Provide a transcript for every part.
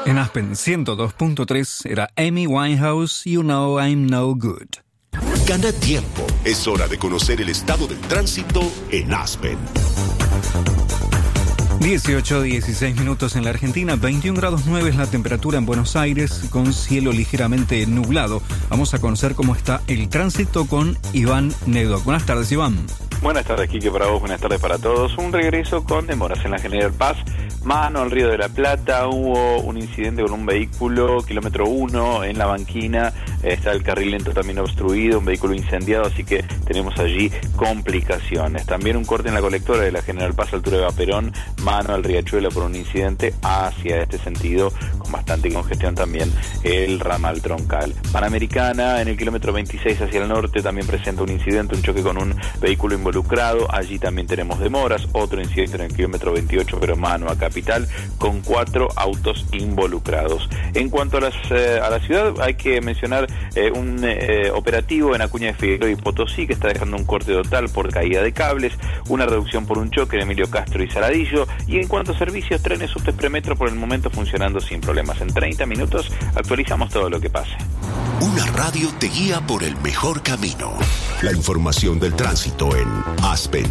En Aspen 102.3 era Amy Winehouse, You Know I'm No Good. Gana tiempo. Es hora de conocer el estado del tránsito en Aspen. 18-16 minutos en la Argentina, 21 grados 9 es la temperatura en Buenos Aires, con cielo ligeramente nublado. Vamos a conocer cómo está el tránsito con Iván Nedo. Buenas tardes, Iván. Buenas tardes, Quique, para vos, buenas tardes para todos. Un regreso con demoras en la General Paz, mano al Río de la Plata. Hubo un incidente con un vehículo, kilómetro 1, en la banquina. Está el carril lento también obstruido, un vehículo incendiado, así que tenemos allí complicaciones. También un corte en la colectora de la General Paz, altura de Vaperón, mano al Riachuelo por un incidente hacia este sentido, con bastante congestión también el ramal troncal. Panamericana, en el kilómetro 26 hacia el norte, también presenta un incidente, un choque con un vehículo involucrado. Allí también tenemos demoras. Otro incidente en el kilómetro 28, pero mano a Capital, con 4 autos involucrados. En cuanto a la ciudad, hay que mencionar un operativo en Acuña de Figueroa y Potosí, que está dejando un corte total por caída de cables, una reducción por un choque en Emilio Castro y Saladillo. Y en cuanto a servicios, trenes, subtes, premetro, por el momento funcionando sin problemas. En 30 minutos actualizamos todo lo que pase. Una radio te guía por el mejor camino. La información del tránsito en Aspen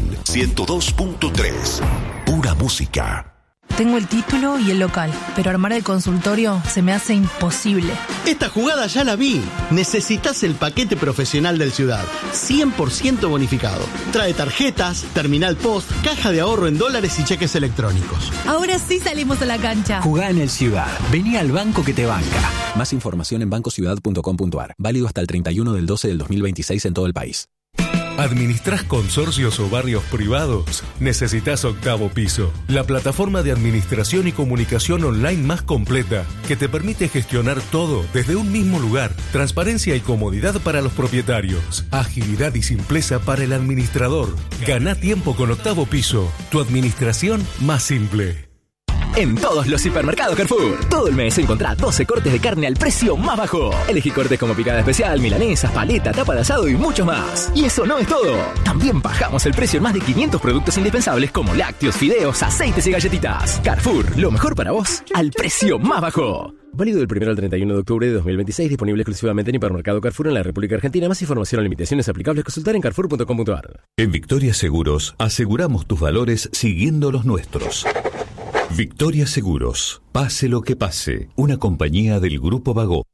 102.3. Pura música. Tengo el título y el local, pero armar el consultorio se me hace imposible. Esta jugada ya la vi. Necesitas el paquete profesional del Ciudad, 100% bonificado. Trae tarjetas, terminal post, caja de ahorro en dólares y cheques electrónicos. Ahora sí salimos a la cancha. Jugá en el Ciudad. Vení al banco que te banca. Más información en bancociudad.com.ar. Válido hasta el 31 del 12 del 2026 en todo el país. ¿Administrás consorcios o barrios privados? Necesitas Octavo Piso, la plataforma de administración y comunicación online más completa, que te permite gestionar todo desde un mismo lugar. Transparencia y comodidad para los propietarios. Agilidad y simpleza para el administrador. Gana tiempo con Octavo Piso, tu administración más simple. En todos los hipermercados Carrefour, todo el mes encontrá 12 cortes de carne al precio más bajo. Elegí cortes como picada especial, milanesas, paleta, tapa de asado y mucho más. Y eso no es todo. También bajamos el precio en más de 500 productos indispensables como lácteos, fideos, aceites y galletitas. Carrefour, lo mejor para vos, al precio más bajo. Válido del 1 al 31 de octubre de 2026, disponible exclusivamente en Hipermercado Carrefour en la República Argentina. Más información o limitaciones aplicables, consultar en carrefour.com.ar. En Victoria Seguros aseguramos tus valores siguiendo los nuestros. Victoria Seguros, pase lo que pase, una compañía del Grupo Bagó.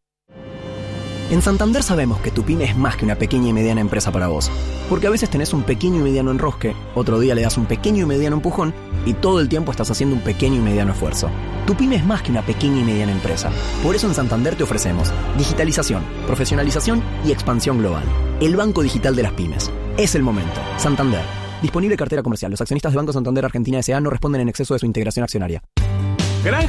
En Santander sabemos que tu pyme es más que una pequeña y mediana empresa para vos. Porque a veces tenés un pequeño y mediano enrosque, otro día le das un pequeño y mediano empujón y todo el tiempo estás haciendo un pequeño y mediano esfuerzo. Tu pyme es más que una pequeña y mediana empresa. Por eso en Santander te ofrecemos digitalización, profesionalización y expansión global. El banco digital de las pymes. Es el momento. Santander. Disponible cartera comercial. Los accionistas de Banco Santander Argentina S.A. no responden en exceso de su integración accionaria. Granja